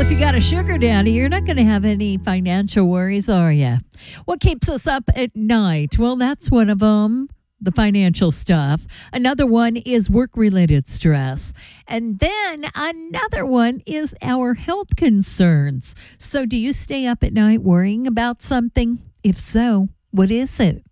if you got a sugar daddy, you're not going to have any financial worries, are you? What keeps us up at night? Well, that's one of them, the financial stuff. Another one is work-related stress. And then another one is our health concerns. So do you stay up at night worrying about something? If so, what is it?